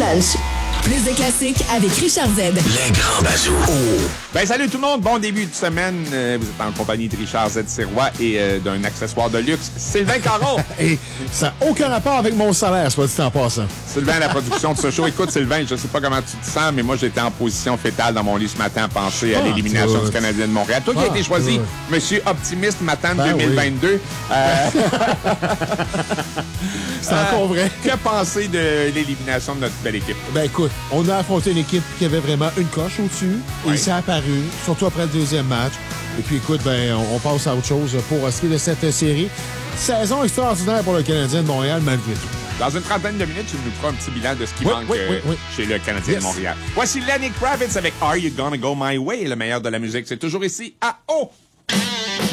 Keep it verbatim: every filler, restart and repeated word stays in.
Lunch. Plus de classiques avec Richard Z. Les grands bazous. Oh. Ben salut tout le monde, bon début de semaine. Euh, vous êtes en compagnie de Richard Z. Sirois et euh, d'un accessoire de luxe, Sylvain Caron. Et ça n'a aucun rapport avec mon salaire, soit dit en passant. Sylvain à la production de ce show. Écoute Sylvain, je sais pas comment tu te sens, mais moi j'étais en position fétale dans mon lit ce matin à penser à Ah, l'élimination tout. du Canadien de Montréal. Toi qui as Ah, été choisi tout. Monsieur Optimiste Matin Ben deux mille vingt-deux. Oui. Euh, C'est encore vrai. Que penser de l'élimination de notre belle équipe? Ben écoute, on a affronté une équipe qui avait vraiment une coche au-dessus. Oui. Et ça a apparu, surtout après le deuxième match. Et puis écoute, ben on, on passe à autre chose pour ce qui est de cette série. Saison extraordinaire pour le Canadien de Montréal, malgré tout. Dans une trentaine de minutes, tu nous feras un petit bilan de ce qui Oui, manque oui, euh, oui, oui. chez le Canadien Yes. de Montréal. Voici Lenny Kravitz avec Are You Gonna Go My Way, le meilleur de la musique. C'est toujours ici à O.